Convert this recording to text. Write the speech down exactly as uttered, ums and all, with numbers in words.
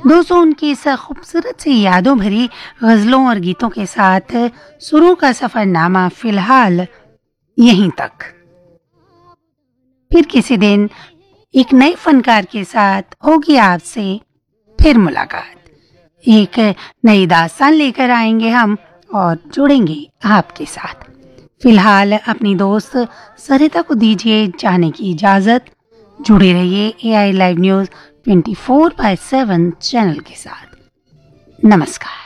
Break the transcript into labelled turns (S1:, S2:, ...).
S1: दोस्तों, उनकी इस खूबसूरत सी यादों भरी गज़लों और गीतों के साथ सुरों का सफ़रनामा फ़िलहाल यहीं तक। फिर किसी दिन एक नए फनकार के साथ होगी आपसे फिर मुलाकात। एक नई दास्तान लेकर आएंगे हम और जुड़ेंगे आपके साथ। फिलहाल अपनी दोस्त सरिता को दीजिए जाने की इजाज़त। जुड़े रहिए ए आई live news twenty four by seven channel के साथ। नमस्कार।